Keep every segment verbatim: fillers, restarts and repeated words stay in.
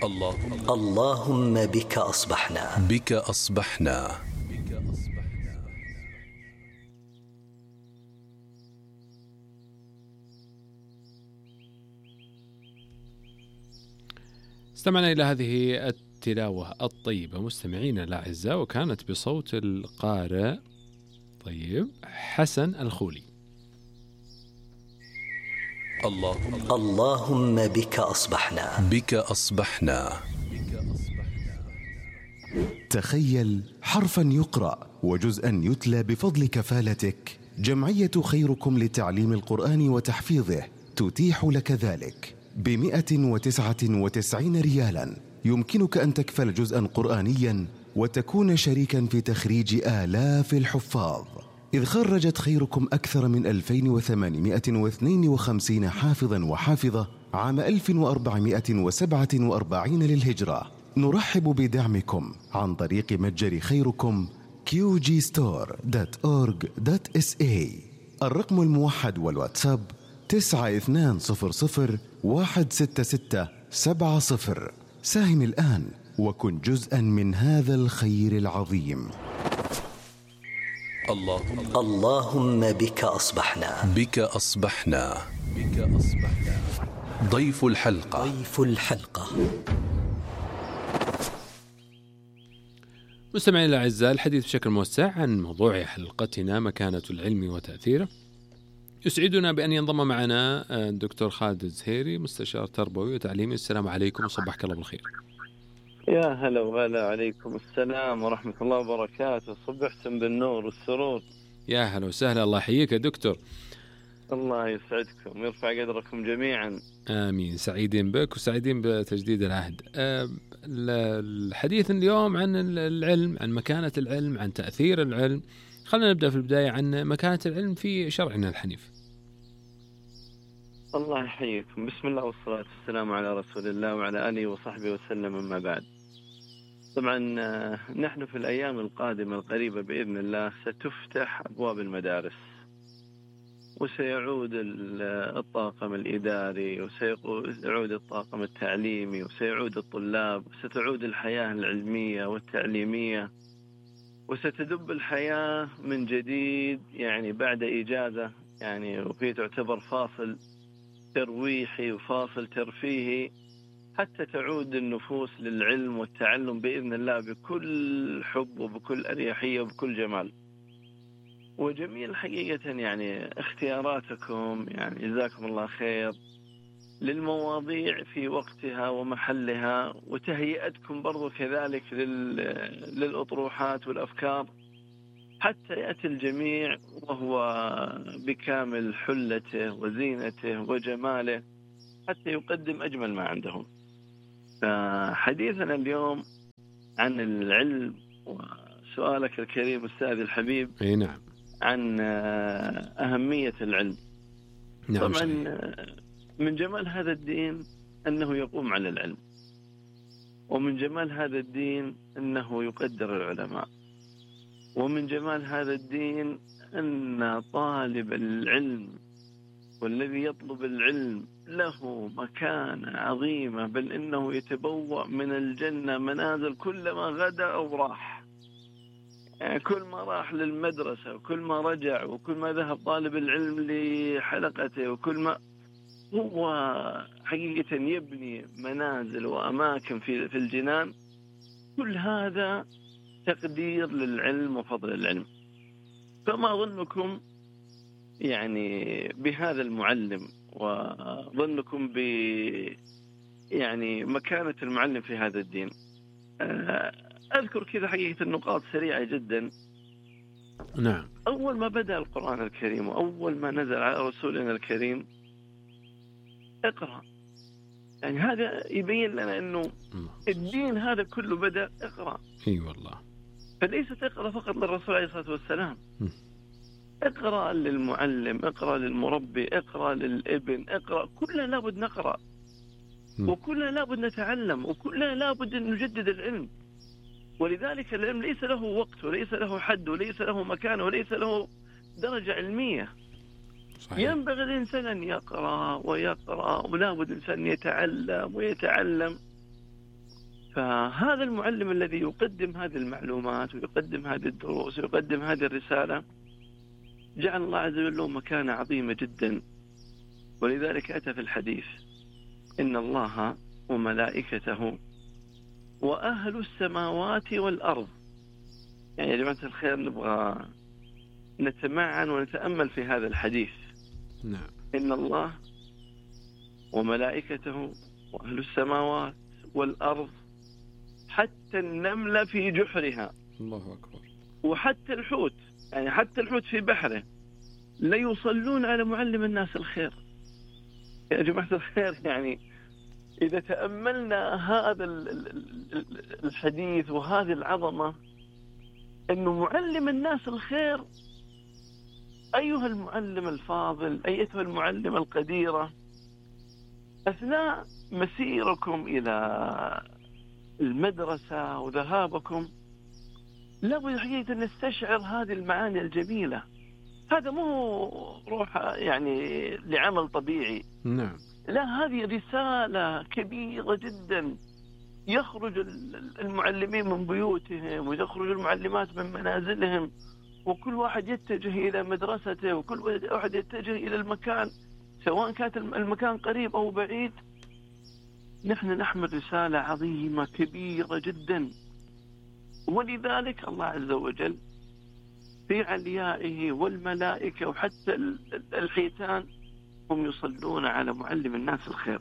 اللهم اللهم بك أصبحنا بك أصبحنا استمعنا إلى هذه التلاوة الطيبة مستمعينا الأعزاء، وكانت بصوت القارئ طيب حسن الخولي. اللهم اللهم بك أصبحنا بك أصبحنا. تخيل حرفا يقرأ وجزءا يتلى بفضل كفالتك. جمعية خيركم لتعليم القرآن وتحفيظه تتيح لك ذلك بمئة وتسعة وتسعين ريالا. يمكنك أن تكفل جزءا قرآنيا وتكون شريكا في تخريج آلاف الحفاظ، إذ خرجت خيركم أكثر من ألفين وثمانمئة واثنين وخمسين حافظا وحافظة عام ألف وأربعمئة وسبعة وأربعين للهجرة. نرحب بدعمكم عن طريق متجر خيركم كيو جي ستور دوت أورج دوت إس إيه. الرقم الموحد والواتساب تسعة اثنان صفر صفر واحد ستة ستة سبعة صفر. ساهم الآن وكن جزءا من هذا الخير العظيم. اللهم اللهم بك أصبحنا بك أصبحنا بك أصبحنا. ضيف الحلقة ضيف الحلقة مستمعينا الأعزاء، الحديث بشكل موسع عن موضوع حلقتنا مكانة العلم وتأثيره. يسعدنا بأن ينضم معنا الدكتور خالد الزهيري، مستشار تربوي وتعليمي. السلام عليكم وصبحك الله بالخير. يا هلا وغلا، عليكم السلام ورحمة الله وبركاته. صبحتم بالنور والسرور. يا هلا وسهلا، الله يحييك يا دكتور. الله يسعدكم ويرفع قدركم جميعا. آمين. سعيدين بك وسعيدين بتجديد العهد. الحديث اليوم عن العلم، عن مكانة العلم، عن تأثير العلم. خلينا نبدأ في البداية عن مكانة العلم في شرعنا الحنيف. الله يحييكم. بسم الله والصلاة والسلام على رسول الله وعلى آله وصحبه وسلم. أما بعد، طبعا نحن في الأيام القادمة القريبة بإذن الله ستفتح أبواب المدارس، وسيعود الطاقم الإداري، وسيعود الطاقم التعليمي، وسيعود الطلاب، وستعود الحياة العلمية والتعليمية، وستدب الحياة من جديد، يعني بعد إجازة، يعني وفي تعتبر فاصل ترويحي وفاصل ترفيهي، حتى تعود النفوس للعلم والتعلم بإذن الله بكل حب وبكل أريحية وبكل جمال. وجميل حقيقة يعني اختياراتكم، يعني جزاكم الله خير، للمواضيع في وقتها ومحلها، وتهيئتكم برضو كذلك للأطروحات والأفكار، حتى يأتي الجميع وهو بكامل حلته وزينته وجماله، حتى يقدم أجمل ما عندهم. فحديثنا اليوم عن العلم، وسؤالك الكريم أستاذ الحبيب أي نعم عن أهمية العلم. نعم طبعا صحيح. من جمال هذا الدين أنه يقوم على العلم، ومن جمال هذا الدين أنه يقدر العلماء، ومن جمال هذا الدين أن طالب العلم والذي يطلب العلم له مكانة عظيمة، بل إنه يتبوأ من الجنة منازل كلما غدا أو راح. يعني كل ما راح للمدرسة، وكل ما رجع، وكل ما ذهب طالب العلم لحلقته، وكل ما هو حقيقة يبني منازل وأماكن في في الجنان. كل هذا تقدير للعلم وفضل العلم. فما ظنكم يعني بهذا المعلم، وظنكم ب يعني مكانة المعلم في هذا الدين؟ أذكر كذا حقيقة النقاط سريعة جدا. نعم. أول ما بدأ القرآن الكريم، وأول ما نزل على رسولنا الكريم، اقرأ. يعني هذا يبين لنا أنه الدين هذا كله بدأ اقرأ. اي والله. فليست اقرأ فقط للرسول عليه الصلاة والسلام، اقرأ للمعلم، اقرأ للمربي، اقرأ للابن، اقرأ. كلنا لابد نقرأ، وكلنا لابد نتعلم، وكلنا لابد أن نجدد العلم. ولذلك العلم ليس له وقت، وليس له حد، وليس له مكان، وليس له درجة علمية. صحيح. ينبغي الإنسان أن يقرأ ويقرأ، ولا بد الإنسان يتعلم ويتعلم. فهذا المعلم الذي يقدم هذه المعلومات ويقدم هذه الدروس ويقدم هذه الرسالة جعل الله عز وجل له مكانة عظيمة جدا. ولذلك أتى في الحديث إن الله وملائكته وأهل السماوات والأرض. يعني يا جماعة الخير نبغى نتمعن ونتأمل في هذا الحديث. نعم. إن الله وملائكته وأهل السماوات والأرض حتى النملة في جحرها. الله أكبر. وحتى الحوت، يعني حتى الحوت في بحره لا يصلون على معلم الناس الخير. يا جماعة الخير، يعني إذا تأملنا هذا الحديث وهذه العظمة، أنه معلم الناس الخير، أيها المعلم الفاضل، أيتها المعلمة القديرة، أثناء مسيركم إلى المدرسة وذهابكم لابد حقيقة أن نستشعر هذه المعاني الجميلة. هذا مو روح يعني لعمل طبيعي. نعم. لا، هذه رسالة كبيرة جدا. يخرج المعلمين من بيوتهم ويخرج المعلمات من منازلهم، وكل واحد يتجه إلى مدرسته، وكل واحد يتجه إلى المكان، سواء كانت المكان قريب أو بعيد. نحن نحمل رسالة عظيمة كبيرة جدا. ولذلك الله عز وجل في عليائه والملائكة وحتى الحيتان هم يصلون على معلم الناس الخير.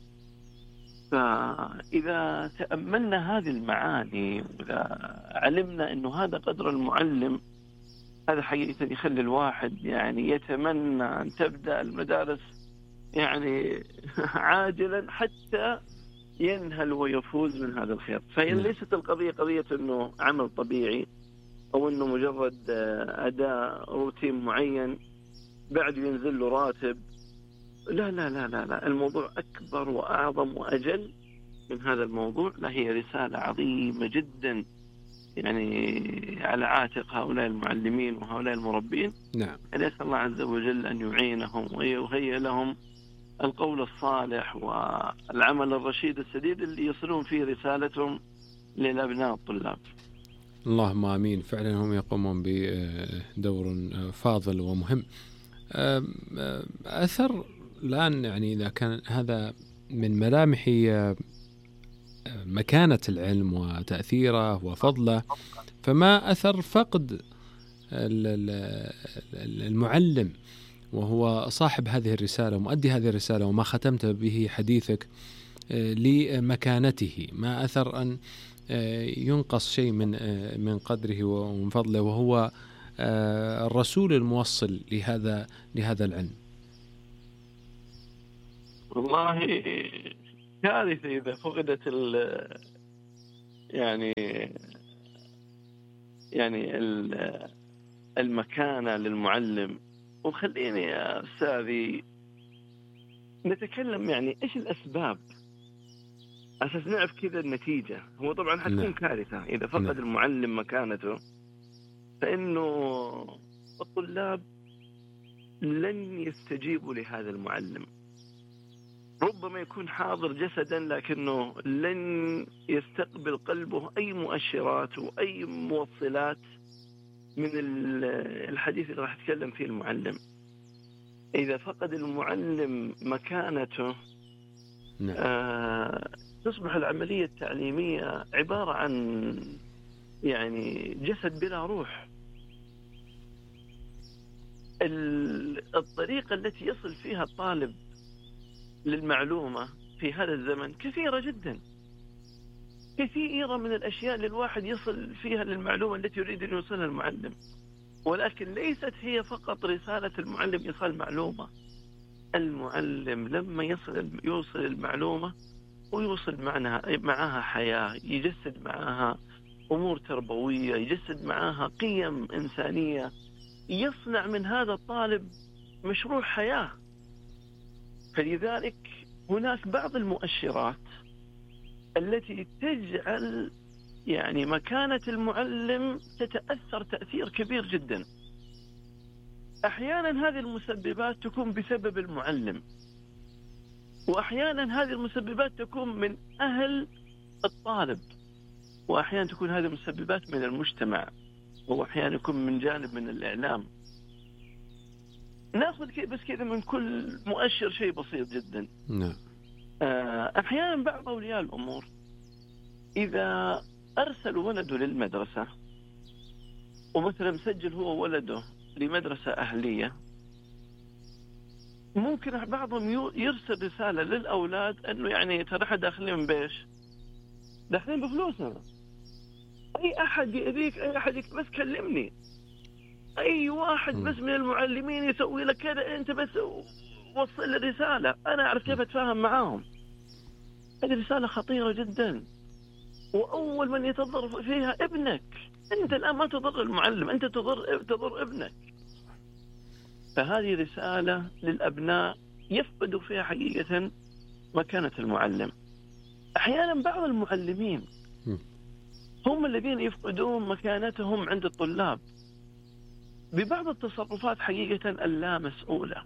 فإذا تأملنا هذه المعاني وإذا علمنا أنه هذا قدر المعلم، هذا حقيقة يخلي الواحد يعني يتمنى أن تبدأ المدارس يعني عاجلا حتى ينهل ويفوز من هذا الخير. فهي ليست القضية قضية أنه عمل طبيعي أو أنه مجرد أداء روتين معين بعد ينزل له راتب. لا لا لا لا لا، الموضوع أكبر وأعظم وأجل من هذا الموضوع. لا، هي رسالة عظيمة جدا يعني على عاتق هؤلاء المعلمين وهؤلاء المربين. نعم. أسأل الله عز وجل أن يعينهم ويهيئ لهم القول الصالح والعمل الرشيد السديد اللي يصلون فيه رسالتهم للأبناء الطلاب. اللهم آمين. فعلا هم يقومون بدور فاضل ومهم. أثر الآن، يعني إذا كان هذا من ملامح مكانة العلم وتأثيره وفضله، فما أثر فقد المعلم وهو صاحب هذه الرسالة ومؤدي هذه الرسالة وما ختمت به حديثك لمكانته؟ ما أثر أن ينقص شيء من من قدره ومن فضله وهو الرسول الموصل لهذا لهذا العلم؟ والله كارثة إذا فقدت يعني يعني المكانة للمعلم. وخليني يا أستاذي نتكلم يعني إيش الأسباب أساس نعرف كذا النتيجة. هو طبعا حتكون نعم. كارثة إذا فقد نعم. المعلم مكانته، فإنه الطلاب لن يستجيبوا لهذا المعلم. ربما يكون حاضر جسدا لكنه لن يستقبل قلبه أي مؤشرات وأي موصلات من الحديث اللي راح يتكلم فيه المعلم. إذا فقد المعلم مكانته نعم. آه تصبح العملية التعليمية عبارة عن يعني جسد بلا روح. الطريقة التي يصل فيها الطالب للمعلومة في هذا الزمن كثيرة جدا، كثيرة من الأشياء اللي الواحد يصل فيها للمعلومة التي يريد أن يوصلها المعلم، ولكن ليست هي فقط رسالة المعلم إيصال معلومة. المعلم لما يصل يوصل المعلومة ويوصل معها معها حياة، يجسد معها أمور تربوية، يجسد معها قيم إنسانية، يصنع من هذا الطالب مشروع حياة. فلذلك هناك بعض المؤشرات التي تجعل يعني مكانة المعلم تتأثر تأثير كبير جدا. أحيانا هذه المسببات تكون بسبب المعلم، وأحيانا هذه المسببات تكون من أهل الطالب، وأحيانا تكون هذه مسببات من المجتمع، وأحيانا يكون من جانب من الإعلام. ناخذ بس كذا من كل مؤشر شيء بسيط جدا. نعم. أحيانا بعض أولياء الأمور إذا أرسل ولده للمدرسة، ومثلا مسجل هو ولده لمدرسة أهلية، ممكن بعضهم يرسل رسالة للأولاد أنه يعني ترى احنا داخلين بيش، داخلين بفلوسنا، أي أحد يأذيك، أي أحد يك بس كلمني، أي واحد بس من المعلمين يسوي لك كذا أنت بس وصل الرسالة، أنا أعرف كيف أتفاهم معاهم. هذه رسالة خطيرة جدا، وأول من يتضرر فيها ابنك. أنت الآن ما تضر المعلم، أنت تضر تضر ابنك. فهذه رسالة للأبناء يفقدوا فيها حقيقة مكانة المعلم. أحيانا بعض المعلمين هم الذين يفقدون مكانتهم عند الطلاب ببعض التصرفات حقيقة اللا مسؤولة.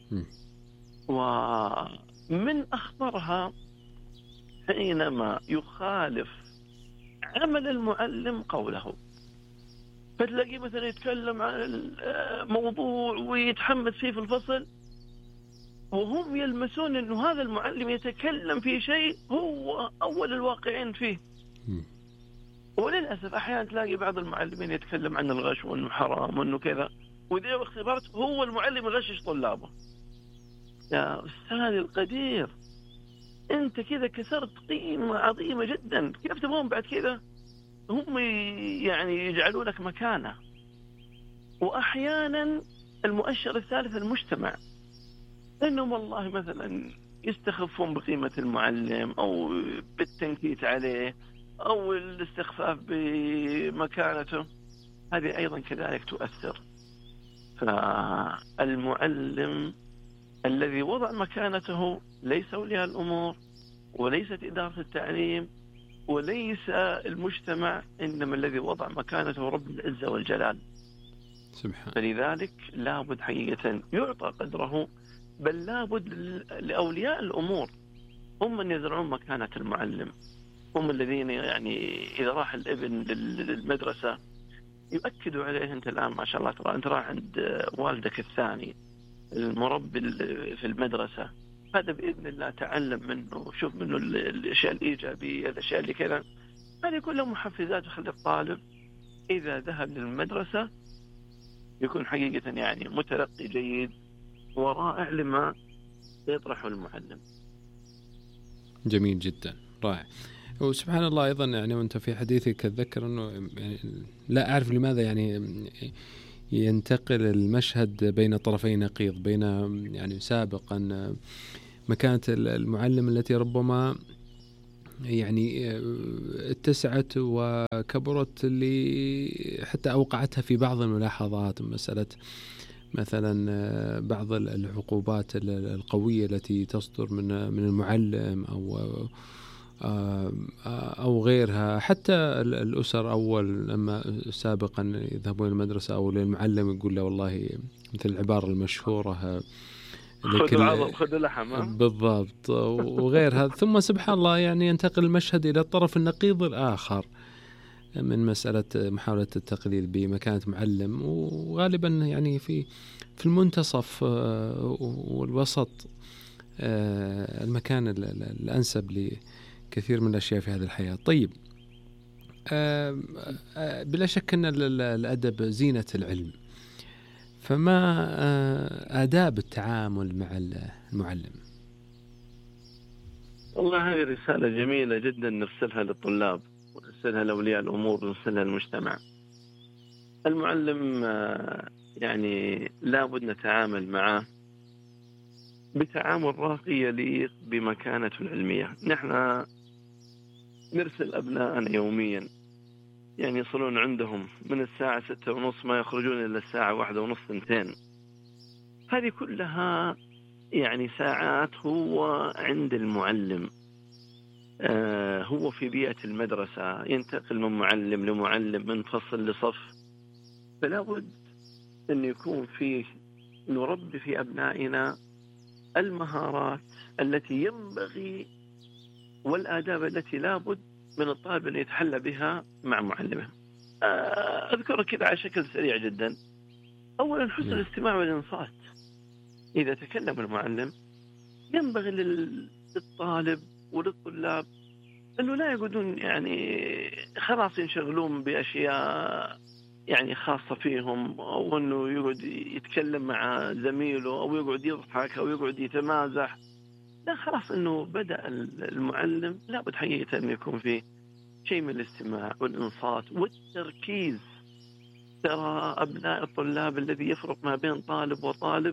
ومن أخطرها حينما يخالف عمل المعلم قوله، فتلاقيه مثلا يتكلم عن الموضوع ويتحمس فيه في الفصل، وهم يلمسون أنه هذا المعلم يتكلم في شيء هو أول الواقعين فيه. وللأسف أحيانا تلاقي بعض المعلمين يتكلم عن الغش وأنه حرام وأنه كذا، وإذا اختبرت هو المعلم يغشش طلابه. يا أستاذ القدير، أنت كذا كسرت قيمة عظيمة جدا، كيف تبغون بعد كذا هم يعني يجعلوا لك مكانة؟ وأحيانا المؤشر الثالث المجتمع، إنهم والله مثلا يستخفون بقيمة المعلم أو بالتنكيت عليه أو الاستخفاف بمكانته. هذه أيضا كذلك تؤثر. فالمعلم الذي وضع مكانته ليس أولياء الأمور، وليست إدارة التعليم، وليس المجتمع، إنما الذي وضع مكانته رب العزة والجلال سبحان. فلذلك لابد حقيقة يعطى قدره، بل لابد لأولياء الأمور هم من يزرعون مكانة المعلم، هم الذين يعني إذا راح الابن للمدرسة يؤكدوا عليه، أنت الآن ما شاء الله ترى أنت راح عند والدك الثاني المربي في المدرسة، هذا بإذن الله تعلم منه، شوف منه الأشياء الإيجابية، الأشياء اللي كذا. هذه كلها محفزات تخلي الطالب إذا ذهب للمدرسة يكون حقيقة يعني متلقي جيد ورائع لما يطرحه المعلم. جميل جدا، رائع. وسبحان الله أيضا يعني وأنت في حديثك أتذكر أنه يعني لا أعرف لماذا يعني ينتقل المشهد بين طرفي نقيض، بين يعني سابقا مكانة المعلم التي ربما يعني اتسعت وكبرت اللي حتى أوقعتها في بعض الملاحظات، مسألة مثلا بعض العقوبات القوية التي تصدر من من المعلم أو أو غيرها. حتى الأسر أول لما سابقا يذهبون المدرسة أو للمعلم يقول له والله مثل العبارة المشهورة خذ العظم خذ اللحم بالضبط وغيرها. ثم سبحان الله يعني ينتقل المشهد إلى الطرف النقيض الآخر من مسألة محاولة التقليل بمكانة معلم، وغالبا يعني في في المنتصف والوسط المكان الأنسب لكثير من الأشياء في هذه الحياة. طيب، بلا شك أن الأدب زينة العلم، فما آداب التعامل مع المعلم؟ والله هذه رسالة جميلة جدا نرسلها للطلاب ونرسلها لأولياء الأمور ونرسلها للمجتمع. المعلم يعني لابد نتعامل معه بتعامل راقي يليق بمكانته العلمية. نحن نرسل أبناءنا يوميا يعني يصلون عندهم من الساعة ستة ونص ما يخرجون إلا الساعة واحدة ونص ثنتين. هذه كلها يعني ساعات هو عند المعلم، آه هو في بيئة المدرسة، ينتقل من معلم لمعلم من فصل لصف. فلا بد أن يكون فيه نربي في أبنائنا المهارات التي ينبغي والآداب التي لا بد من الطالب أن يتحلى بها مع معلمه. أذكر كذا على شكل سريع جدا. أولا حسن الاستماع والإنصات. إذا تكلم المعلم ينبغي للطالب وللطلاب أنه لا يقعدون يعني خلاص ينشغلون بأشياء يعني خاصة فيهم، أو أنه يقعد يتكلم مع زميله أو يقعد يضحك أو يقعد يتمازح. لا، خلاص أنه بدأ المعلم لابد حقيقة أن يكون فيه شيء من الاستماع والإنصات والتركيز. ترى أبناء الطلاب الذي يفرق ما بين طالب وطالب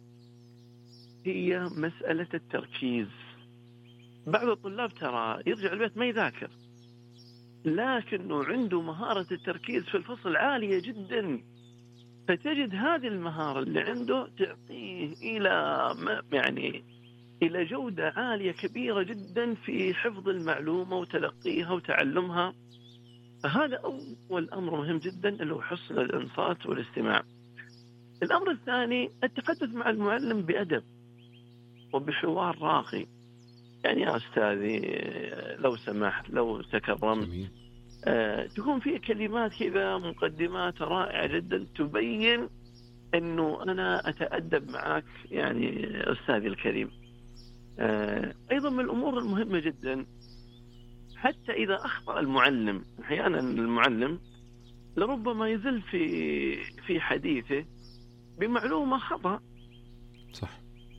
هي مسألة التركيز. بعض الطلاب ترى يرجع البيت ما يذاكر، لكنه عنده مهارة التركيز في الفصل عالية جدا، فتجد هذه المهارة اللي عنده تعطيه إلى يعني إلى جودة عالية كبيرة جدا في حفظ المعلومة وتلقيها وتعلمها. فهذا أول أمر مهم جدا اللي هو حسن الإنصات والاستماع. الأمر الثاني التحدث مع المعلم بأدب وبحوار راقي. يعني يا أستاذي لو سمحت لو تكرمت، آه، تكون فيه كلمات كذا مقدمات رائعة جدا تبين أنه أنا أتأدب معك يعني أستاذي الكريم. آه، أيضا من الأمور المهمة جدا حتى إذا أخطأ المعلم، أحيانا المعلم لربما يزل في في حديثه بمعلومة خطأ. صح.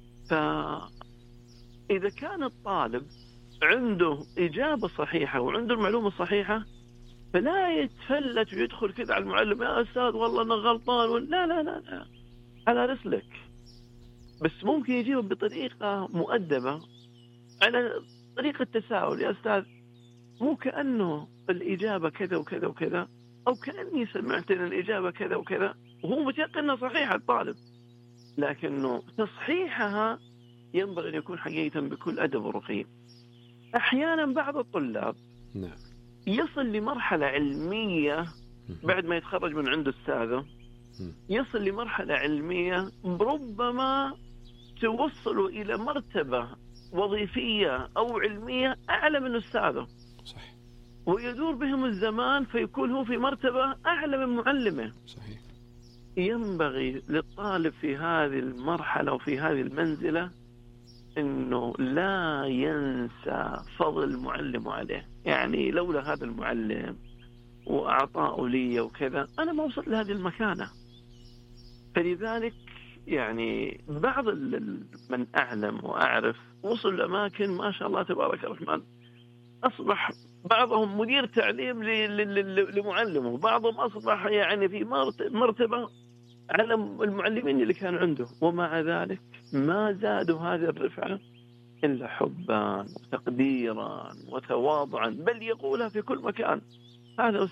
فإذا كان الطالب عنده إجابة صحيحة وعنده المعلومة الصحيحة فلا يتفلت ويدخل كذا على المعلم يا أستاذ والله أنا غلطان. لا لا لا لا على رسلك، بس ممكن يجيبه بطريقة مؤدبة على طريقة تساؤل. يا أستاذ مو كأنه الإجابة كذا وكذا وكذا، أو كأني سمعت أن الإجابة كذا وكذا، وهو متيقن أنها صحيحة الطالب، لكنه تصحيحها ينبغي أن يكون حقيقة بكل أدب ورقي. أحيانا بعض الطلاب نعم يصل لمرحلة علمية بعد ما يتخرج من عند أستاذه، يصل لمرحلة علمية ربما توصل إلى مرتبة وظيفية أو علمية أعلى من أستاذه. صح. ويدور بهم الزمان فيكون هو في مرتبة أعلى من معلمه. صحيح. ينبغي للطالب في هذه المرحلة وفي هذه المنزلة إنه لا ينسى فضل معلمه عليه. يعني لولا هذا المعلم وأعطاه لي وكذا أنا ما وصلت لهذه المكانة. فلذلك يعني بعض من أعلم وأعرف وصل لأماكن ما شاء الله تبارك الرحمن، أصبح بعضهم مدير تعليم لمعلمه، بعضهم أصبح يعني في مرتبة على المعلمين اللي كانوا عنده، ومع ذلك ما زادوا هذه الرفعة إلا حبا وتقديرا وتواضعا، بل يقولها في كل مكان. هذا